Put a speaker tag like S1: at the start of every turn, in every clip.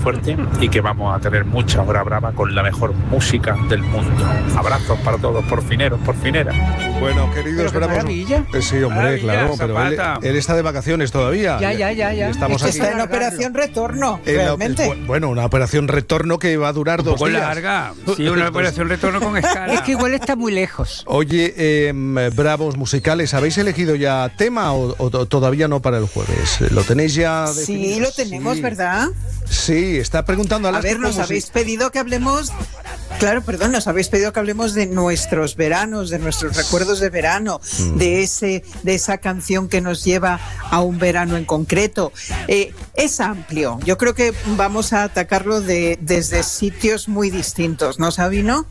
S1: fuerte y que vamos a tener mucha hora brava con la mejor música del mundo. Abrazos para todos, porfineros, porfineras.
S2: Bueno, queridos bravos. Sí, hombre,
S1: Maravilla,
S2: claro, pero él está de vacaciones todavía.
S3: Ya.
S2: Estamos
S3: Es
S2: aquí.
S3: que está en operación retorno, realmente.
S2: Bueno, una operación retorno que va a durar 2 días.
S4: Larga. Sí, una operación retorno con escala.
S3: Es que igual está muy lejos.
S2: Oye, bravos musicales, ¿habéis elegido ya tema o todavía no para el jueves? ¿Lo tenéis ya definido?
S3: Sí, lo tenemos, ¿verdad?
S2: Sí, está preguntando
S3: A ver, nos habéis pedido que hablemos... Claro, perdón, nos habéis pedido que hablemos de nuestros veranos, de nuestros recuerdos de verano, de esa canción que nos lleva a un verano en concreto. Es amplio. Yo creo que vamos a atacarlo desde sitios muy distintos, ¿no, Sabino?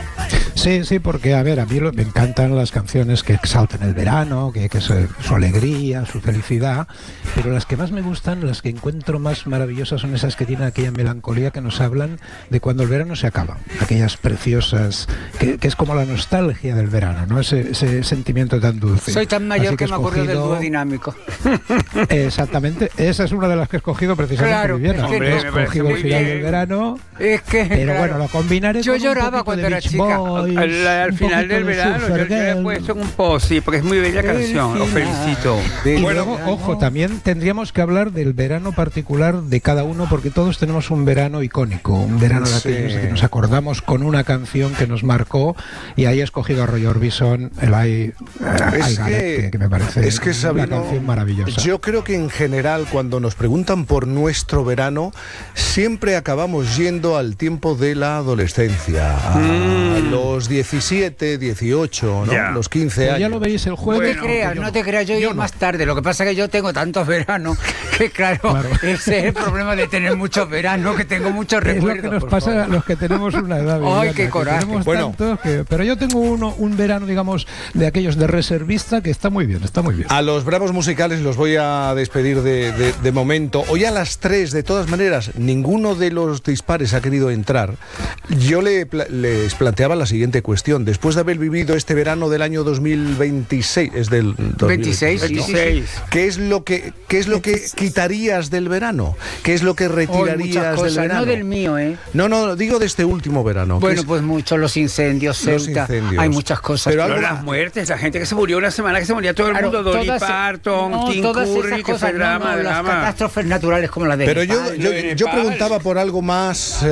S5: Sí, porque a mí me encantan las canciones que exaltan el verano, que su alegría, su felicidad, pero las que más me gustan, las que encuentro más maravillosas son esas que tienen aquella melancolía que nos hablan de cuando el verano se acaba, aquellas preciosas, que es como la nostalgia del verano, ¿no? Ese sentimiento tan dulce.
S3: Soy tan mayor que me acuerdo del dúo dinámico.
S5: Exactamente, esa es una de las que he escogido precisamente.
S3: Claro,
S5: Viviana.
S4: hombre,
S5: He escogido el final del verano, pero bueno, lo combinaré
S3: yo
S5: con
S3: lloraba
S5: un
S3: cuando
S5: de
S3: era
S5: Beach
S3: chica.
S5: Boys,
S4: Al
S5: un
S4: final
S5: poquito
S4: del
S5: de
S4: verano,
S5: Surfer
S4: yo le he
S5: Girl.
S4: puesto en un post, sí, porque es muy bella canción. Os felicito.
S5: Y luego, ojo, también tendríamos que hablar del verano particular de cada uno, porque todos tenemos un verano icónico, un verano de aquellos que nos acordamos con una canción que nos marcó, y ahí he escogido a Roy Orbison, el I Got It, que me parece una canción maravillosa.
S2: Yo creo que en general, cuando nos preguntan por nuestro verano, siempre acabamos yendo al tiempo de la adolescencia, a los 17, 18, ¿no? Los 15 años.
S5: Ya lo veis el jueves.
S3: No te creas, yo llego más tarde. Lo que pasa es que yo tengo tantos veranos que, claro, ese es el problema de tener muchos veranos, que tengo muchos recuerdos.
S5: Es lo que nos pasa a los que tenemos una edad.
S3: Ay, qué coraje.
S5: Pero yo tengo un verano, digamos, de aquellos de reservista que está muy bien, está muy bien.
S2: A los bravos musicales los voy a despedir de momento. Hoy a las 3, de todas maneras, ninguno de los dispares ha querido entrar. Yo les planteaba la siguiente cuestión. Después de haber vivido este verano del año 2026, es del
S3: 26,
S2: ¿no?
S3: sí.
S2: ¿Qué es lo que quitarías del verano? ¿Qué es lo que retirarías del verano?
S3: No del mío, ¿eh?
S2: No, digo de este último verano.
S3: Bueno, pues mucho, los incendios, Ceuta, hay muchas cosas.
S4: Pero las muertes, la gente que se murió una semana, que se moría todo el mundo, Dolly Parton, Tim Curry, que fue drama.
S3: Las catástrofes naturales como la de
S2: Pero yo preguntaba por algo más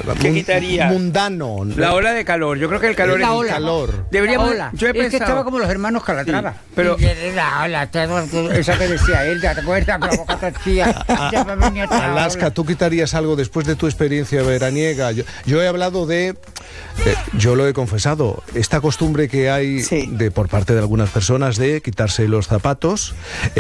S2: mundano.
S4: La ola de calor. Yo creo que el calor
S3: es
S4: el calor. Deberíamos. Yo he pensado.
S3: Es que estaba como los hermanos Calatrava.
S4: Sí, pero
S3: la ola, esa que decía él, ¿te acuerdas? Con la boca torcida.
S2: Alaska, ¿tú quitarías algo después de tu experiencia veraniega? Yo he hablado yo lo he confesado, esta costumbre que hay por parte de algunas personas de quitarse los zapatos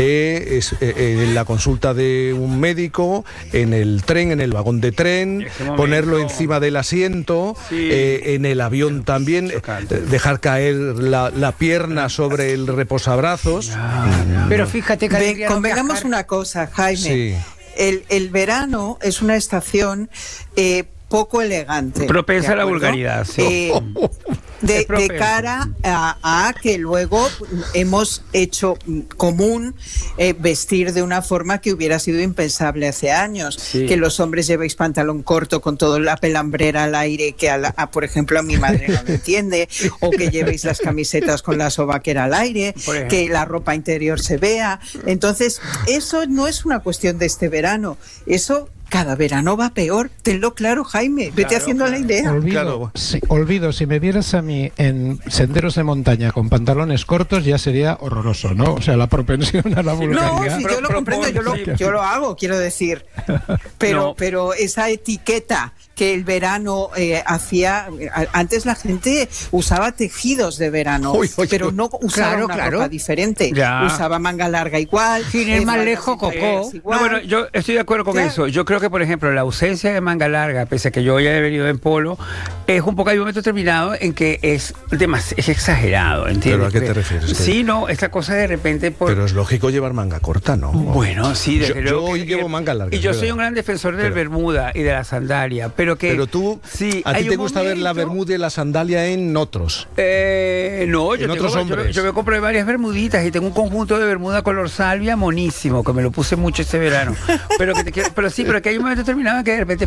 S2: en la consulta de un médico, en el tren, en el vagón de tren, ponerlo encima del asiento, en el avión también, dejar caer la pierna sobre el reposabrazos.
S3: Pero fíjate que
S6: convengamos una cosa, Jaime. El verano es una estación poco elegante.
S4: Propensa a la vulgaridad, sí.
S6: De cara a que luego hemos hecho común vestir de una forma que hubiera sido impensable hace años. Que los hombres llevéis pantalón corto con toda la pelambrera al aire, que por ejemplo a mi madre no lo entiende, o que llevéis las camisetas con la sobaquera al aire, que la ropa interior se vea. Entonces, eso no es una cuestión de este verano, eso cada verano va peor, tenlo claro, Jaime, vete haciendo la idea.
S5: Olvido, si me vieras a mí en senderos de montaña con pantalones cortos ya sería horroroso, ¿no? O sea, la propensión a la vulgaridad.
S6: No, si yo lo comprendo, yo lo hago, quiero decir. Pero esa etiqueta que el verano hacía, antes la gente usaba tejidos de verano, pero no usaba una ropa diferente. Usaba manga larga igual.
S3: Sin ir más lejos, Cocó.
S4: No, bueno, yo estoy de acuerdo con eso. Yo creo que, por ejemplo, la ausencia de manga larga, pese a que yo ya he venido en polo, es un poco, hay un momento determinado en que es exagerado, ¿entiendes?
S2: ¿Pero a qué te refieres?
S4: Sí, no, esta cosa de repente...
S2: Pero es lógico llevar manga corta, ¿no?
S4: Bueno, sí, desde luego.
S2: Yo hoy llevo manga larga.
S4: Y yo soy un gran defensor del bermuda y de la sandalia, pero tú, a ti te gusta ver la bermuda y la sandalia en otros. No, yo me compré varias bermuditas y tengo un conjunto de bermuda color salvia monísimo, que me lo puse mucho este verano. Pero que hay un momento determinado en que de repente